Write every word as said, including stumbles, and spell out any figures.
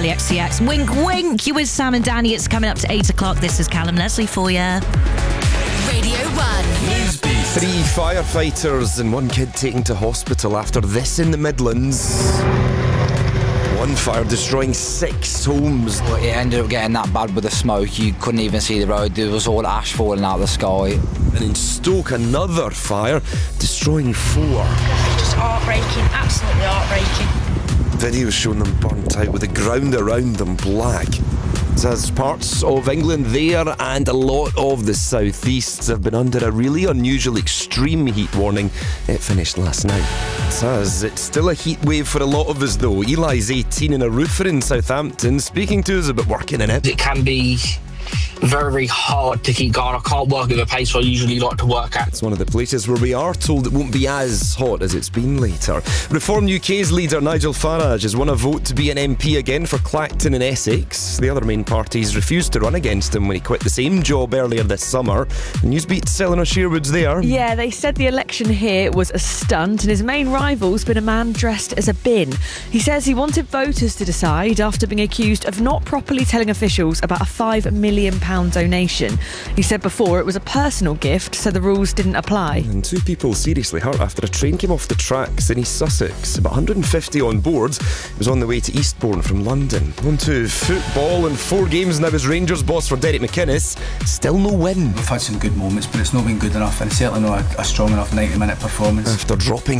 Charlie X C X. Wink, wink. You with Sam and Danny. It's coming up to eight o'clock. This is Callum Leslie for you. Radio one. Newsbeat. Three firefighters and one kid taken to hospital after this in the Midlands. One fire destroying six homes. It ended up getting that bad with the smoke, you couldn't even see the road. There was all ash falling out of the sky. And in Stoke, another fire destroying four. Just heartbreaking, absolutely heartbreaking. Videos showing them burnt out with the ground around them black. It says parts of England there and a lot of the southeast have been under a really unusual extreme heat warning. It finished last night. It says it's still a heat wave for a lot of us though. Eli's eighteen in a roofer in Southampton, speaking to us about working in it. It can be very, very hard to keep going. I can't work at the pace I usually like to work at. It's one of the places where we are told it won't be as hot as it's been later. Reform U K's leader Nigel Farage has won a vote to be an M P again for Clacton and Essex. The other main parties refused to run against him when he quit the same job earlier this summer. Newsbeat's Eleanor Sherwood's there. Yeah, they said the election here was a stunt and his main rival's been a man dressed as a bin. He says he wanted voters to decide after being accused of not properly telling officials about a five million pounds donation. He said before it was a personal gift, so the rules didn't apply. And two people seriously hurt after a train came off the tracks in East Sussex. About one hundred fifty on board. It was on the way to Eastbourne from London. On to football, and four games now as Rangers boss for Derek McInnes. Still no win. We've had some good moments, but it's not been good enough, and certainly not a, a strong enough ninety minute performance. After dropping